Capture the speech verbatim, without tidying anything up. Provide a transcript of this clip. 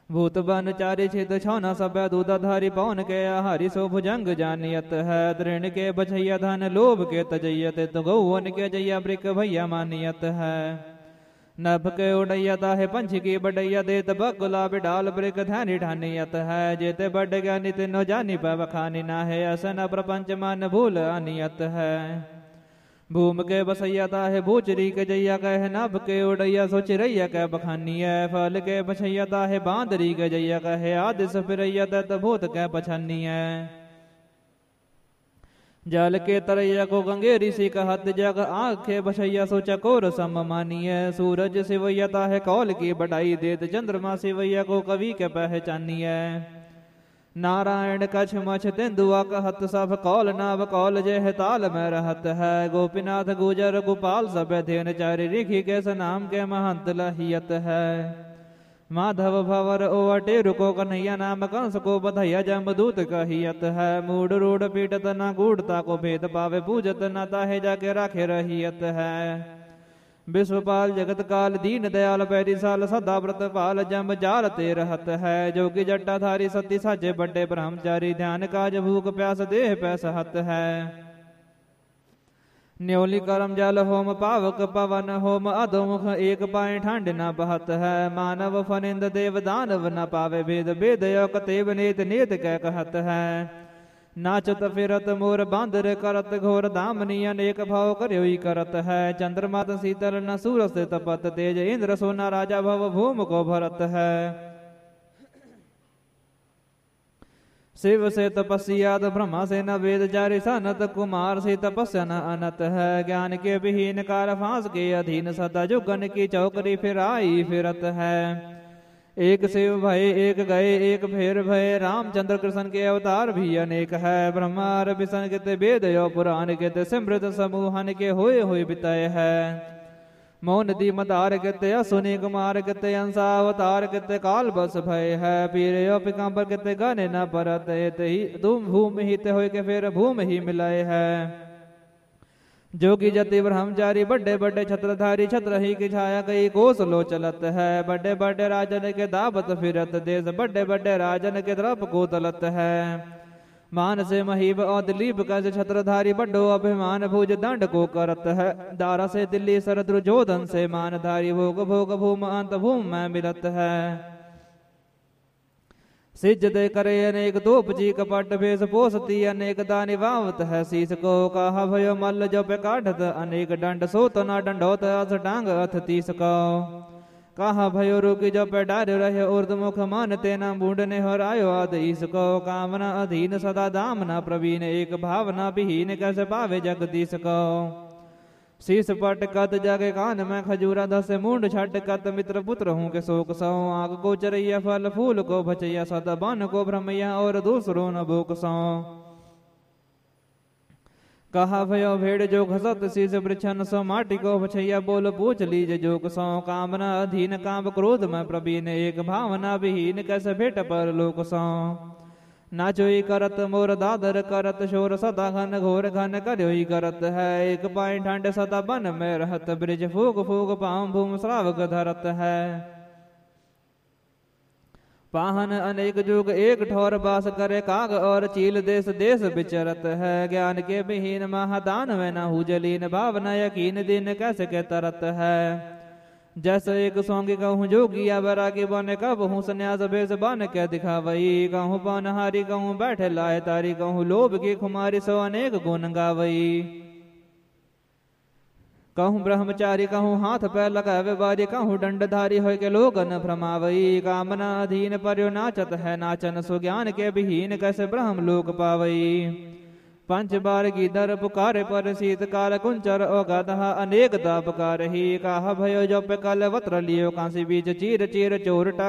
भूत बन चारि छित छौना सब दूधाधारी पवन के आहारी सो भुजंग जानियत है। तृण के बछैया धन लोभ के तजैयत तो गौवन के जैया ब्रिक भैया मानियत है। नभ के उड़ैया ताहे पंछ की बडैया देत बकुला बिडाल ब्रिक ध्यानी ठानियत है। जेते बड ज्ञानी तिनो जानी पवखानी ना है असन प्रपंच मन भूल अनियत है। भूम के बसैया ताहे भूचरी के जैया कह नभ के उड़ैया सो चिरैया कह बखानिय। फल के बछैया ताहे बांदरी के जैया कहे आदि फिरैया तत भूत कह पछानिय। जल के तरैया को गंगेरी सी कहत जग आंखे बछैया सो चकोर सम मानिय। सूरज सिवैया ताहे कौल की बढ़ाई देत चंद्रमा सिवैया को कवि के पहचानिय। नारायण कछ मछ तेंदुआ कहत सब कौल नाव कौल जय ताल में रहत है। गोपीनाथ गुजर गोपाल सब धेन चारि ऋखि के नाम के महंत लहियत है। माधव भवर ओ अटेरु को कन्हैया नाम कंस को बधैया जमदूत कहियत है। मूड रूढ़ पीटत न गूढ़ता को भेद पावे पूजत न ताहे जाके राखे रहियत है। विश्वपाल जगत काल दीन दयाल पैरी साल सदा व्रत पाल जम जाल ते रहत है। जोगी जट्टा धारी सती साजे बड्डे ब्रह्मचारी ध्यान काज भूख प्यास देह पैसहत है। न्योली करम जल होम पावक पवन होम अधोमुख एक पाए ठंड न बहत है। मानव फनिंद देव दानव न पावे भेद भेद योग तेव नेत नेत कह कहत है। नाचत फिरत मोर बांदर करत घोर दामनी अनेक भाव करयोई करत है। चंद्रमात शीतल न सूरज तपत तेज इंद्र सोना राजा भव भूम को भरत है। शिव से तपस्या ब्रह्मा से न वेद जारी सनत कुमार से तपस्या न अनत है। ज्ञान के विहीन कार फांस के अधीन सदा जुगन की चौकरी फिराई फिरत है। एक शिव भय एक गए एक फेर भय रामचंद्र कृष्ण के अवतार भी अनेक है। ब्रह्मार विष्णु के वेद यो पुराण के समृद्ध समूहन के होए हुए बितय है। मौन दी मदार के असुनि कुमार के अंसा अवतार के काल बस भय है। पीर यो पिकाम्बर के गाने न परत ही तुम भूमि हित हो के फिर भूमि ही मिलाए है। जोगी जति ब्रह्मचारी बड़े बड़े छत्रधारी छत्र ही की छाया कई कोस लो चलत है। बड़े बड़े राजन के दावत फिरत देश बड़े बड़े राजन के द्रप को तलत है। मान से महीब और दिलीप का छत्रधारी बड्डो अभिमान भुज दंड को करत है। दारा से दिल्ली सरद्रु जोधन से मानधारी भोग भोग भूम अंत भूम में मिलत है। सिज दे करे अनेक तोप जी कपट भेष पोसती अनेक दानी वावत है। शीस को कहा भयो मल्ल जो पे काढ़त अनेक दंड सो तो न दंडोत अस डांग अथ तीस को। कहा भयो रुकी जो पे डार रहे उर्दमुख मान तेना बूढ़ने हो रायो आद इसको। कामना अधीन सदा दामना प्रवीण एक भावना विहीन कैसे पावे जगदीश को। शीस पट कत जागे कान में खजूरा दस मुंड छट कत मित्र पुत्र हूँ के शोक सौ। आग को चरैया फल फूल को भचैया सदा बन को भ्रमैया और दूसरो न भूक सौ। कहा भयो भेड़ जो घसत शीस वृक्षन सो माटी को भचैया बोल पूछ लीज जोक सौ। कामना अधीन काम क्रोध में प्रवीण एक भावना विहीन कैसे भेट पर लोक सौ। नाचोई करत मोर दादर करत शोर सदा घन घोर घन करयोई करत है। एक पाई ठंड सदा बन में रहत ब्रिज फूक फूक पाम भूम श्रावक धरत है। पाहन अनेक जुग एक ठोर बास करे काग और चील देश देश विचरत है। ज्ञान के विहीन महादान में न हुजलीन भावना यकीन दिन कैसे के तरत है। जैसे एक सौंगी कहूँ जोगी या बैरागी बने कब हूँ संन्यास भेष बन के दिखावई। कहूँ पनहारी कहूँ बैठे लाए तारी कहूँ लोभ की खुमारी सो अनेक गुण गावई। कहूँ ब्रह्मचारी कहूँ हाथ पैर लगावे बारी कहूँ दंडधारी हो के लोगन भ्रमावई। कामना अधीन पर्यो नाचत है नाचन सो ज्ञान के विहीन कैसे ब्रह्म लोक पावई। पंच बार की दर पुकारे पर शीतकाल कुंचर ओ गधा अनेक दा पुकार ही। कहा भयो जो पे कल वत्र लियो कांसी बीच चीर चीर चोर